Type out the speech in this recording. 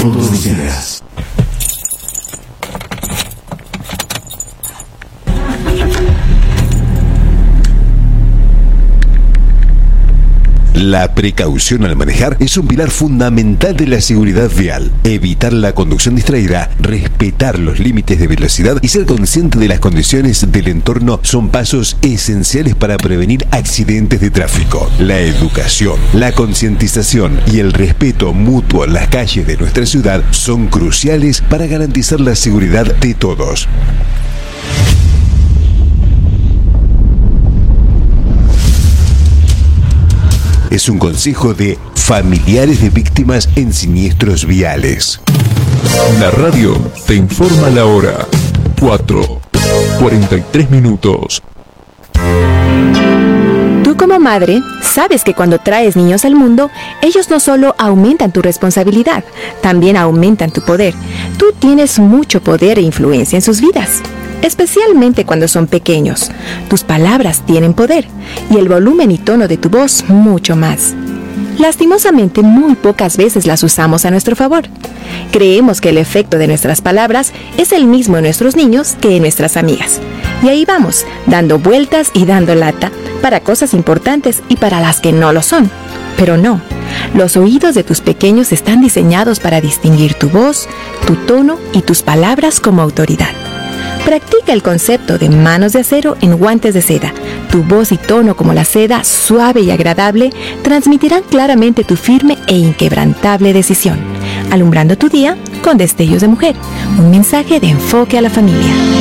todos los días. La precaución al manejar es un pilar fundamental de la seguridad vial. Evitar la conducción distraída, respetar los límites de velocidad y ser consciente de las condiciones del entorno son pasos esenciales para prevenir accidentes de tráfico. La educación, la concientización y el respeto mutuo en las calles de nuestra ciudad son cruciales para garantizar la seguridad de todos. Es un consejo de familiares de víctimas en siniestros viales. La radio te informa la hora. 4:43 minutos. Tú como madre, sabes que cuando traes niños al mundo, ellos no solo aumentan tu responsabilidad, también aumentan tu poder. Tú tienes mucho poder e influencia en sus vidas. Especialmente cuando son pequeños. Tus palabras tienen poder y el volumen y tono de tu voz mucho más. Lastimosamente, muy pocas veces las usamos a nuestro favor. Creemos que el efecto de nuestras palabras es el mismo en nuestros niños que en nuestras amigas. Y ahí vamos, dando vueltas y dando lata para cosas importantes y para las que no lo son. Pero no, los oídos de tus pequeños están diseñados para distinguir tu voz, tu tono y tus palabras como autoridad. Practica el concepto de manos de acero en guantes de seda. Tu voz y tono como la seda, suave y agradable, transmitirán claramente tu firme e inquebrantable decisión, alumbrando tu día con destellos de mujer. Un mensaje de Enfoque a la Familia.